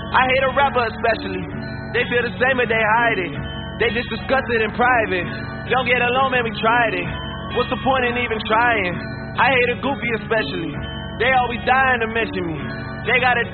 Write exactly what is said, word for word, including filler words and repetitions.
I hate a rapper especially. They feel the same but they hide it. They just discuss it in private. Don't get along, man, we tried it. What's the point in even trying? I hate a goofy especially. They always dying to mention me. They got a